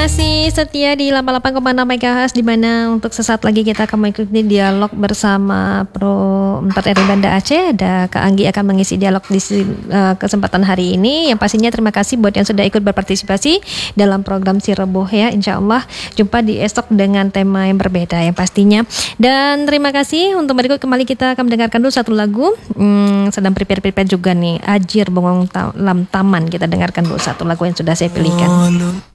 masih setia di 88,6 MHz, di mana untuk sesaat lagi kita akan mengikuti dialog bersama Pro 4 RI Banda Aceh. Ada Kak Anggi akan mengisi dialog di kesempatan hari ini. Yang pastinya terima kasih buat yang sudah ikut berpartisipasi dalam program Si Reboh ya. Insya Allah jumpa di esok dengan tema yang berbeda yang pastinya. Dan terima kasih untuk berikut kembali kita akan mendengarkan dulu satu lagu. Sedang prepare juga nih, Ajir Bengong Lam Taman. Kita dengarkan dulu satu lagu yang sudah saya pilihkan.